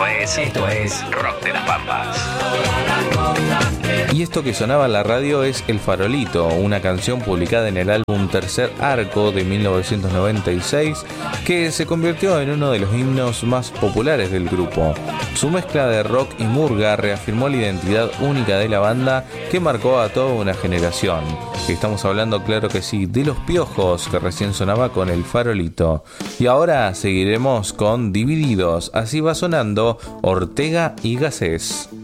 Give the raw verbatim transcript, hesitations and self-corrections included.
es, esto es Rock de las Pampas. Y esto que sonaba en la radio es El Farolito, una canción publicada en el álbum Tercer Arco de mil novecientos noventa y seis, que se convirtió en uno de los himnos más populares del grupo. Su mezcla de rock y murga reafirmó la identidad única de la banda que marcó a toda una generación. Estamos hablando, claro que sí, de Los Piojos, que recién sonaba con El Farolito. Y ahora seguiremos con Divididos, así va sonando Ortega y Gasset.